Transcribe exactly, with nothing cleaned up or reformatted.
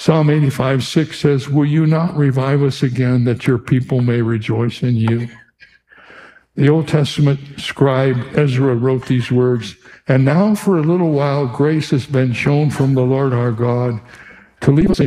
Psalm eighty-five six says, will you not revive us again that your people may rejoice in you? The Old Testament scribe Ezra wrote these words, and now for a little while grace has been shown from the Lord our God to leave us a